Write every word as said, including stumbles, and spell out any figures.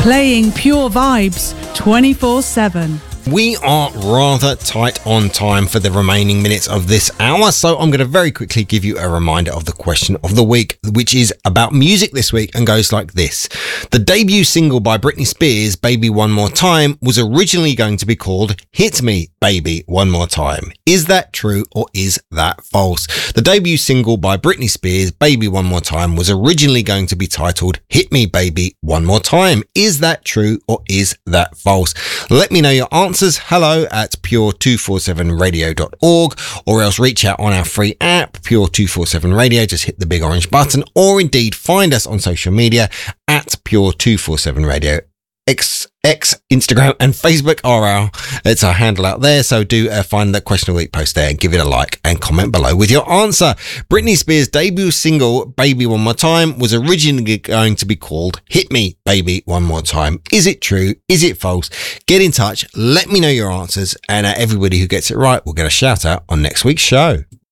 Playing pure vibes twenty-four seven. We are rather tight on time for the remaining minutes of this hour, so I'm going to very quickly give you a reminder of the question of the week, which is about music this week and goes like this. The debut single by Britney Spears, Baby One More Time, was originally going to be called Hit Me, Baby One More Time. Is that true or is that false? The debut single by Britney Spears, Baby One More Time, was originally going to be titled Hit Me, Baby One More Time. Is that true or is that false? Let me know your answer. Hello at pure two forty-seven radio dot org, or else reach out on our free app, Pure two forty-seven Radio. Just hit the big orange button, or indeed find us on social media at Pure two forty-seven Radio. X, X, Instagram and Facebook are our, it's our handle out there. So do uh, find the question of the week post there and give it a like and comment below with your answer. Britney Spears' debut single, Baby One More Time, was originally going to be called Hit Me, Baby One More Time. Is it true? Is it false? Get in touch. Let me know your answers. And uh, everybody who gets it right will get a shout out on next week's show.